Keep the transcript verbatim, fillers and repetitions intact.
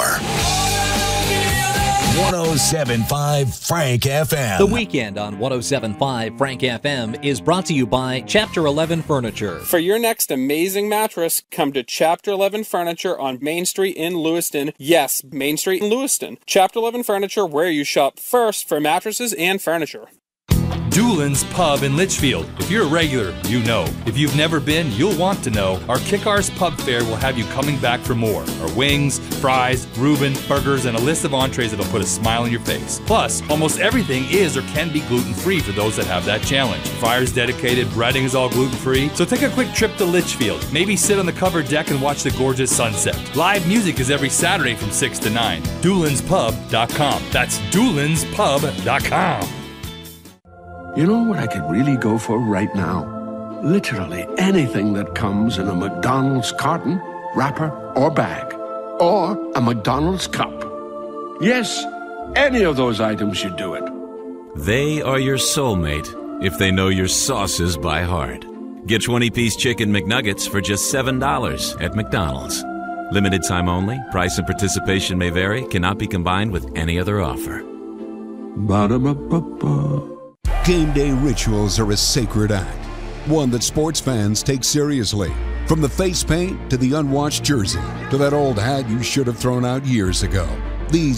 one oh seven point five Frank F M. The Weekend on one oh seven point five Frank F M is brought to you by Chapter eleven Furniture. For your next amazing mattress, come to Chapter eleven Furniture on Main Street in Lewiston. Yes, Main Street in Lewiston. Chapter eleven Furniture, where you shop first for mattresses and furniture. Doolin's Pub in Litchfield. If you're a regular, you know. If you've never been, you'll want to know. Our Kick Arse Pub Fare will have you coming back for more. Our wings, fries, Reuben, burgers, and a list of entrees that'll put a smile on your face. Plus, almost everything is or can be gluten-free for those that have that challenge. Fryer's dedicated, breading is all gluten-free. So take a quick trip to Litchfield. Maybe sit on the covered deck and watch the gorgeous sunset. Live music is every Saturday from six to nine. doolins pub dot com. That's doolins pub dot com. You know what I could really go for right now? Literally anything that comes in a McDonald's carton, wrapper, or bag. Or a McDonald's cup. Yes, any of those items should do it. They are your soulmate if they know your sauces by heart. Get twenty-piece chicken McNuggets for just seven dollars at McDonald's. Limited time only. Price and participation may vary. Cannot be combined with any other offer. Ba-da-ba-ba-ba. Game day rituals are a sacred act, one that sports fans take seriously. From the face paint to the unwashed jersey to that old hat you should have thrown out years ago. These